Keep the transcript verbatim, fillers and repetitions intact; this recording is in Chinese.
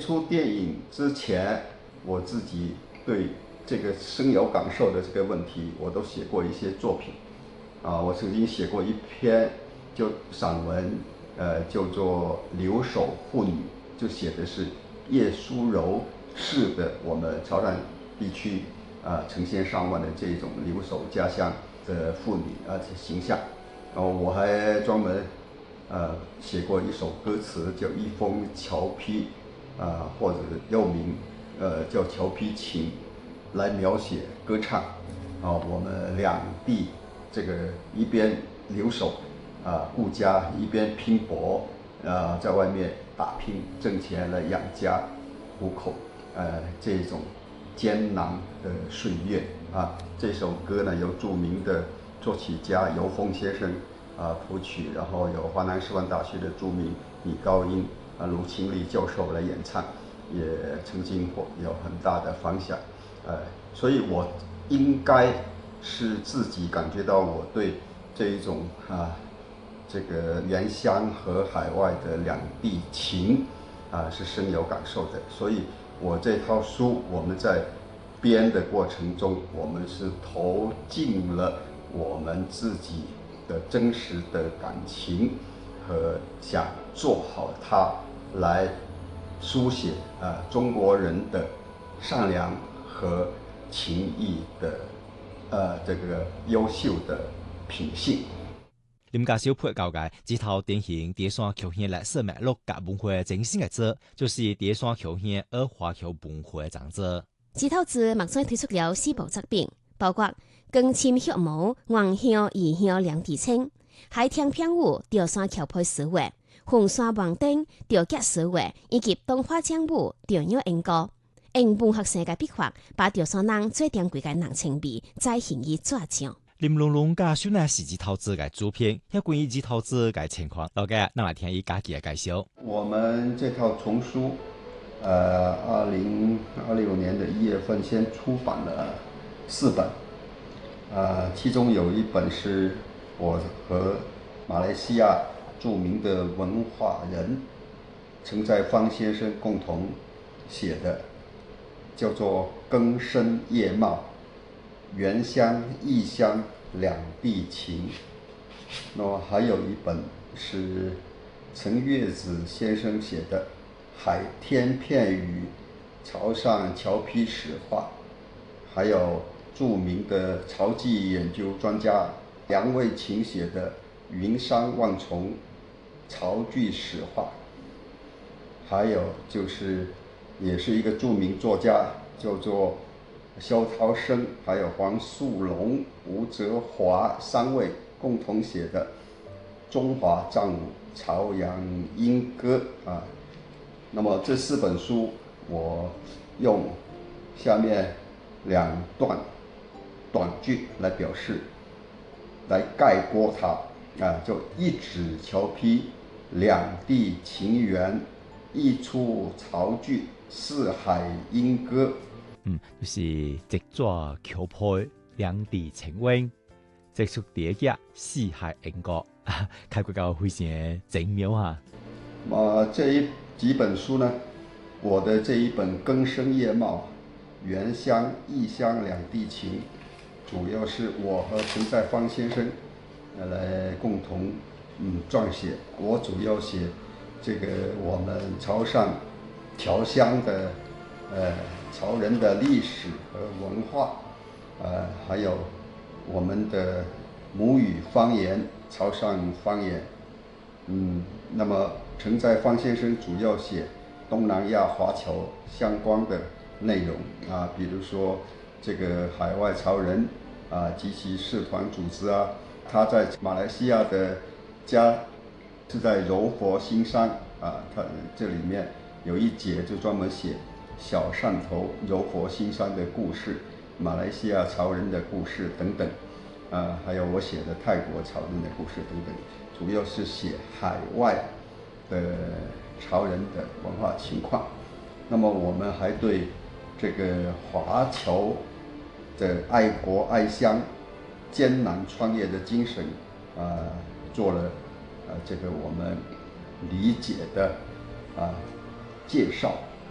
出电影之前，我自己对这个生有感受的这个问题，我都写过一些作品。啊，我曾经写过一篇就散文，呃，叫做《留守妇女》，就写的是叶淑柔式的我们潮汕地区啊、呃、成千上万的这种留守家乡的妇女啊形象。然后我还专门呃写过一首歌词叫《一封侨批》，啊、呃、或者又名呃叫《侨批情》，来描写歌唱啊、呃、我们两地这个一边留守啊、呃、顾家，一边拼搏啊、呃、在外面打拼挣钱来养家糊口，呃这种艰难的岁月啊。这首歌呢由著名的作曲家尤峰先生啊谱曲，然后由华南师范大学的著名李高英啊卢清丽教授来演唱，也曾经有很大的反响。呃，所以我应该是自己感觉到我对这一种啊这个原乡和海外的两地情啊是深有感受的。所以我这套书我们在编的过程中，我们是投进了我们自己的真实的感情和想做好它，来书写啊、呃、中国人的善良和情谊的呃这个优秀的品性。 林家小配教界这套典型第三桥县历史脉络甲文化精神的字，就是第三桥县二华侨文化的长者。 这套字目前推出了四部作品，包括《更深血毛》、《黄乡异乡两地青》、《海天片舞》、《第三桥配词话》、《红山望灯》、《调吉词话》以及《东花江舞》、《调鸟莺歌》。用文学性嘅笔法，把潮汕人最珍贵嘅人情味再现于纸上。 林龙龙家小呢是这套字嘅主编，也关于这套字嘅情况，大家咱来听伊家己嘅介绍。 我们这套丛书，呃，二零二六年的一月份先出版了四本，呃，其中有一本是我和马来西亚著名的文化人陈在芳先生共同写的，叫做《更深叶貌》，原乡异乡两地情。那么还有一本是陈月子先生写的《海天片语潮汕侨批史话》，还有著名的潮记研究专家梁卫琴写的《云山万重潮剧史话》，还有就是也是一个著名作家叫做萧涛生，还有黄树龙、吴泽华三位共同写的《中华战舞潮阳莺歌》啊。那么这四本书，我用下面两段短句来表示，来概括它啊，就一纸侨批，两地情缘，一出潮剧，四海莺歌。 嗯，就是一纸侨批，两地情缘，一出蝶剧，四海莺歌，开过到非常精妙哈。 啊，这一几本书呢，我的这一本《更深叶貌》，原乡异乡两地情，主要是我和陈在芳先生来共同嗯撰写。我主要写这个我们潮汕侨乡的呃潮人的历史和文化，呃还有我们的母语方言潮汕方言。嗯，那么陈在芳先生主要写东南亚华侨相关的内容啊，比如说这个海外潮人啊及其社团组织啊。他在马来西亚的家是在柔佛新山啊，他这里面有一节就专门写小汕头柔佛新山的故事，马来西亚潮人的故事等等啊，还有我写的泰国潮人的故事等等，主要是写海外的潮人的文化情况。那么我们还对这个华侨的爱国爱乡、艰难创业的精神啊、呃，做了呃这个我们理解的啊、呃、介绍。